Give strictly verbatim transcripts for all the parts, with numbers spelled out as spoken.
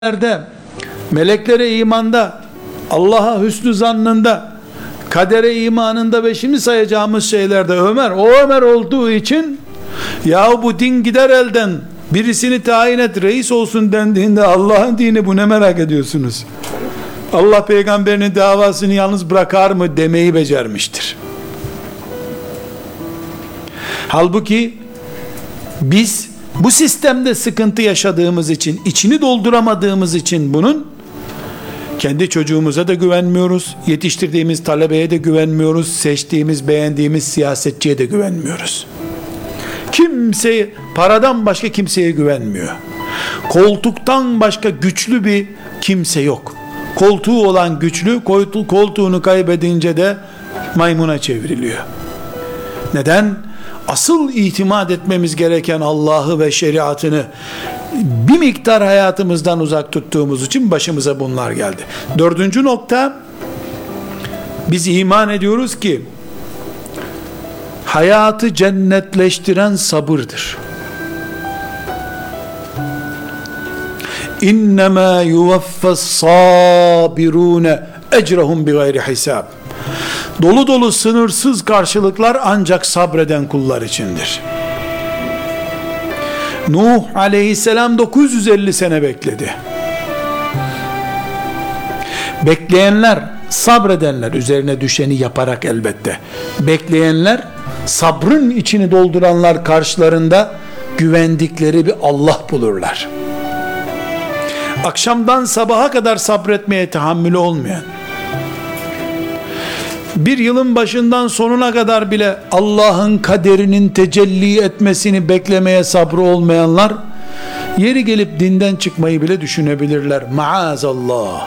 de, meleklere imanda, Allah'a hüsnü zannında, kadere imanında ve şimdi sayacağımız şeylerde Ömer, o Ömer olduğu için yahu bu din gider elden, birisini tayin et reis olsun dendiğinde Allah'ın dini bu ne merak ediyorsunuz? Allah peygamberinin davasını yalnız bırakar mı demeyi becermiştir. Halbuki biz bu sistemde sıkıntı yaşadığımız için, içini dolduramadığımız için bunun, kendi çocuğumuza da güvenmiyoruz, yetiştirdiğimiz talebeye de güvenmiyoruz, seçtiğimiz, beğendiğimiz siyasetçiye de güvenmiyoruz. Kimseye, paradan başka kimseye güvenmiyor. Koltuktan başka güçlü bir kimse yok. Koltuğu olan güçlü, koltuğunu kaybedince de maymuna çevriliyor. Neden? Asıl itimat etmemiz gereken Allah'ı ve şeriatını bir miktar hayatımızdan uzak tuttuğumuz için başımıza bunlar geldi. Dördüncü nokta, biz iman ediyoruz ki hayatı cennetleştiren sabırdır. İnnemâ yuvaffas-sâbirûne ecrahum bigayri hisâb. Dolu dolu sınırsız karşılıklar ancak sabreden kullar içindir. Nuh aleyhisselam dokuz yüz elli sene bekledi. Bekleyenler, sabredenler, üzerine düşeni yaparak elbette. Bekleyenler, sabrın içini dolduranlar karşılarında güvendikleri bir Allah bulurlar. Akşamdan sabaha kadar sabretmeye tahammülü olmayan, bir yılın başından sonuna kadar bile Allah'ın kaderinin tecelli etmesini beklemeye sabrı olmayanlar, yeri gelip dinden çıkmayı bile düşünebilirler. Maazallah.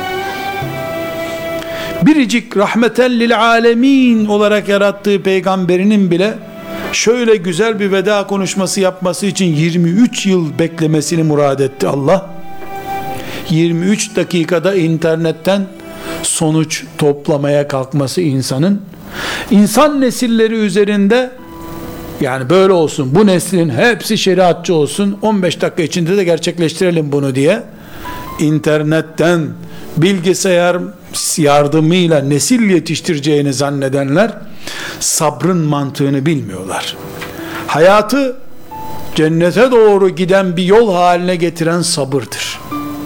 Biricik rahmeten lil alemin olarak yarattığı peygamberinin bile şöyle güzel bir veda konuşması yapması için yirmi üç yıl beklemesini murad etti Allah. yirmi üç dakikada internetten sonuç toplamaya kalkması insanın, insan nesilleri üzerinde, yani böyle olsun, bu neslin hepsi şeriatçı olsun, on beş dakika içinde de gerçekleştirelim bunu diye internetten, bilgisayar yardımıyla nesil yetiştireceğini zannedenler sabrın mantığını bilmiyorlar. Hayatı cennete doğru giden bir yol haline getiren sabırdır.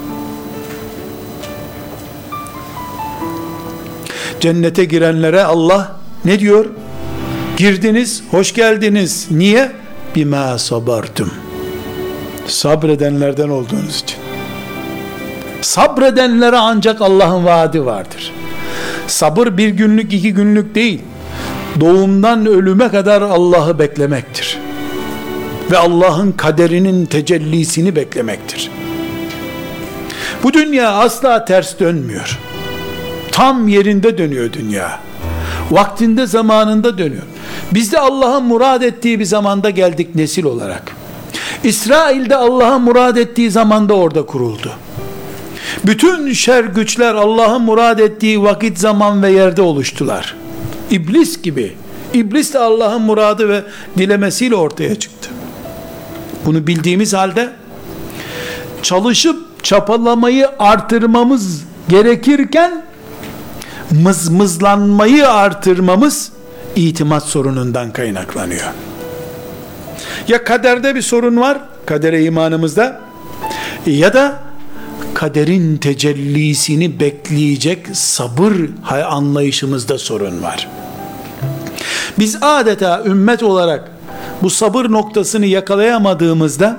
Cennete girenlere Allah ne diyor? Girdiniz, hoş geldiniz. Niye? Bima sabartum. Sabredenlerden olduğunuz için. Sabredenlere ancak Allah'ın vaadi vardır. Sabır bir günlük, iki günlük değil. Doğumdan ölüme kadar Allah'ı beklemektir. Ve Allah'ın kaderinin tecellisini beklemektir. Bu dünya asla ters dönmüyor. Tam yerinde dönüyor dünya. Vaktinde, zamanında dönüyor. Biz de Allah'ın murad ettiği bir zamanda geldik nesil olarak. İsrail'de Allah'ın murad ettiği zamanda orada kuruldu. Bütün şer güçler Allah'ın murad ettiği vakit, zaman ve yerde oluştular. İblis gibi. İblis de Allah'ın muradı ve dilemesiyle ortaya çıktı. Bunu bildiğimiz halde çalışıp çapalamayı artırmamız gerekirken mızmızlanmayı artırmamız itimat sorunundan kaynaklanıyor. Ya kaderde bir sorun var, kadere imanımızda, ya da kaderin tecellisini bekleyecek sabır anlayışımızda sorun var. Biz adeta ümmet olarak bu sabır noktasını yakalayamadığımızda,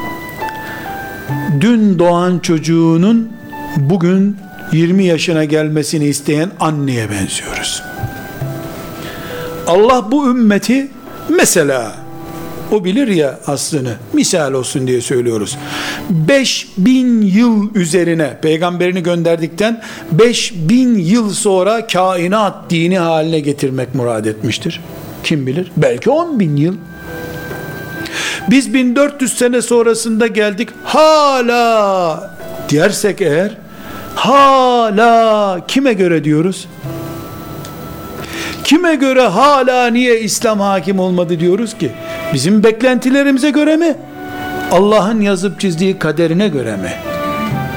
dün doğan çocuğunun bugün yirmi yaşına gelmesini isteyen anneye benziyoruz. Allah bu ümmeti, mesela o bilir ya aslını, misal olsun diye söylüyoruz, beş bin yıl üzerine peygamberini gönderdikten beş bin yıl sonra kainat dini haline getirmek murad etmiştir. Kim bilir? Belki on bin yıl. Biz bin dört yüz sene sonrasında geldik, hala dersek eğer, hala kime göre diyoruz? Kime göre hala niye İslam hakim olmadı diyoruz ki? Bizim beklentilerimize göre mi? Allah'ın yazıp çizdiği kaderine göre mi?